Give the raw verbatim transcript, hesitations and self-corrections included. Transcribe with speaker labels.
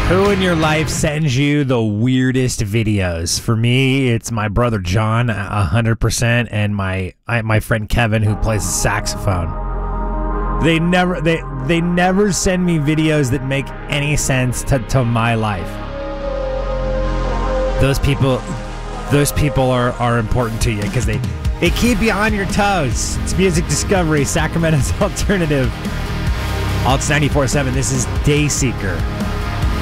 Speaker 1: Who in your life sends you the weirdest videos? For me, it's my brother John, a hundred percent, and my I, my friend Kevin, who plays the saxophone. They never they they never send me videos that make any sense to, to my life. Those people, those people are are important to you because they they keep you on your toes. It's Music Discovery, Sacramento's alternative. Alts ninety-four point seven. This is Dayseeker.